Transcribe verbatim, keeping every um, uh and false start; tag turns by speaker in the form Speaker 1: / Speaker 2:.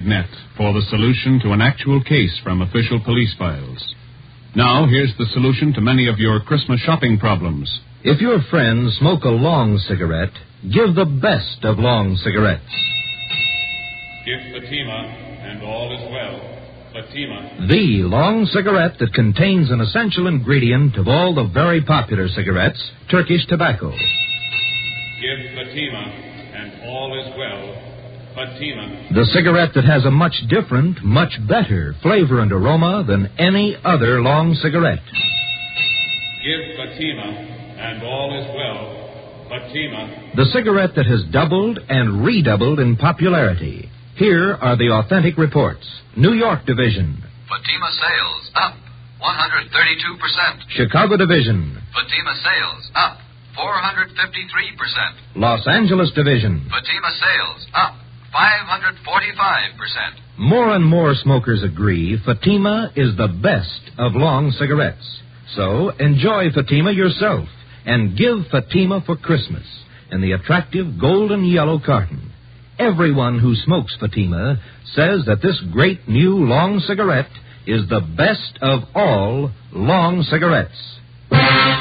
Speaker 1: Net for the solution to an actual case from official police files. Now, here's the solution to many of your Christmas shopping problems.
Speaker 2: If your friends smoke a long cigarette, give the best of long cigarettes.
Speaker 1: Give Fatima, and all is well. Fatima.
Speaker 2: The long cigarette that contains an essential ingredient of all the very popular cigarettes, Turkish tobacco.
Speaker 1: Give Fatima, and all is well. Fatima.
Speaker 2: The cigarette that has a much different, much better flavor and aroma than any other long cigarette.
Speaker 1: Give Fatima, and all is well. Fatima.
Speaker 2: The cigarette that has doubled and redoubled in popularity. Here are the authentic reports. New York Division.
Speaker 3: Fatima sales up one hundred thirty-two percent.
Speaker 2: Chicago Division.
Speaker 3: Fatima sales up four hundred fifty-three percent.
Speaker 2: Los Angeles Division.
Speaker 3: Fatima sales up five hundred forty-five percent.
Speaker 2: More and more smokers agree Fatima is the best of long cigarettes. So enjoy Fatima yourself and give Fatima for Christmas in the attractive golden yellow carton. Everyone who smokes Fatima says that this great new long cigarette is the best of all long cigarettes.